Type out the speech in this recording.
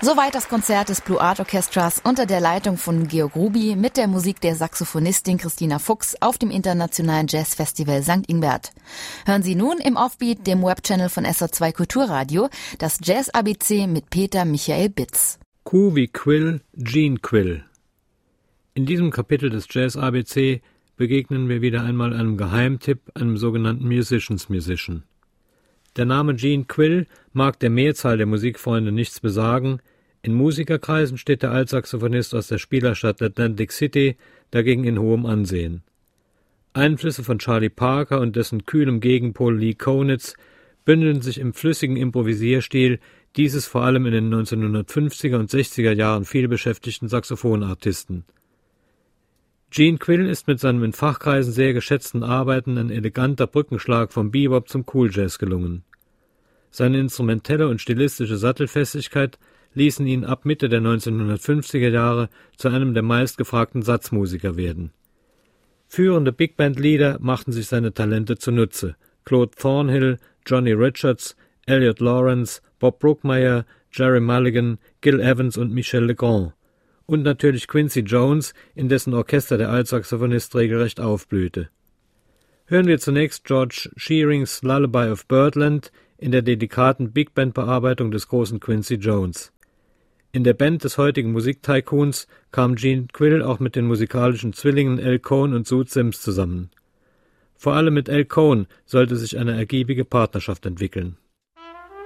Soweit das Konzert des Blue Art Orchestras unter der Leitung von Georg Ruby mit der Musik der Saxophonistin Christina Fuchs auf dem Internationalen Jazzfestival St. Ingbert. Hören Sie nun im Offbeat, dem Webchannel von SO2 Kulturradio, das Jazz ABC mit Peter Michael Bitz. Q wie Quill, Gene Quill. In diesem Kapitel des Jazz ABC begegnen wir wieder einmal einem Geheimtipp, einem sogenannten Musician. Der Name Gene Quill mag der Mehrzahl der Musikfreunde nichts besagen. In Musikerkreisen steht der Altsaxophonist aus der Spielerstadt Atlantic City dagegen in hohem Ansehen. Einflüsse von Charlie Parker und dessen kühlem Gegenpol Lee Konitz bündeln sich im flüssigen Improvisierstil dieses vor allem in den 1950er und 60er Jahren vielbeschäftigten Saxophonartisten. Gene Quill ist mit seinem in Fachkreisen sehr geschätzten Arbeiten ein eleganter Brückenschlag vom Bebop zum Cool Jazz gelungen. Seine instrumentelle und stilistische Sattelfestigkeit ließen ihn ab Mitte der 1950er Jahre zu einem der meistgefragten Satzmusiker werden. Führende Big-Band-Leader machten sich seine Talente zunutze: Claude Thornhill, Johnny Richards, Elliot Lawrence, Bob Brookmeyer, Jerry Mulligan, Gil Evans und Michel Legrand. Und natürlich Quincy Jones, in dessen Orchester der Altsaxophonist regelrecht aufblühte. Hören wir zunächst George Shearings Lullaby of Birdland in der delikaten Big-Band-Bearbeitung des großen Quincy Jones. In der Band des heutigen Musiktycoons kam Gene Quill auch mit den musikalischen Zwillingen Al Cohn und Zoot Sims zusammen. Vor allem mit Al Cohn sollte sich eine ergiebige Partnerschaft entwickeln.